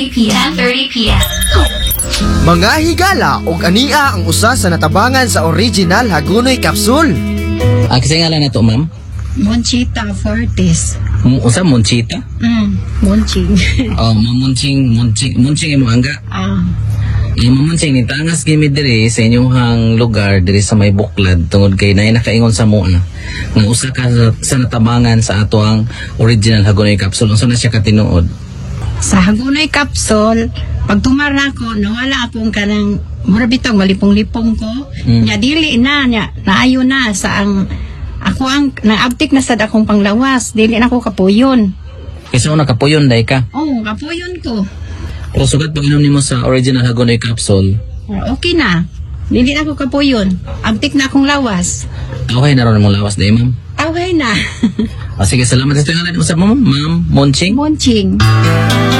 p.m. 30 p.m. Mga higala og ania ang usa sa natabangan sa original Hagunoy Capsule. Kasi ngalan na to, ma'am? Monchita Fortis. Usa Monchita? Monching. Oh, Monching imo angga. Imo Monching ni tangas gimi diri sa inyong lugar diri sa may Buklad tungod kay naay nakaingon sa mo nga usa ka sa natabangan sa ato ang original Hagunoy Capsule. Unsa na siya katinuod? Sa Hagunoy Capsule, pag tumara ko, nawala akong kanang murabitong malipong-lipong ko. Nya dili na, naayo na sa ang ako ang naabtik na sa akong panglawas. Dili na ako kapuyon. Kasi una kapuyon day ka. Oh, kapuyon ko. Pero sugat pag inom nimo sa original Hagunoy Capsule, Okay na. Dili na ako kapuyon. Abtik na akong lawas. okay na ron mong lawas day, ma'am. Okay na. Sige, salamat sa tingalan mo sa ma'am, Monching. Monching.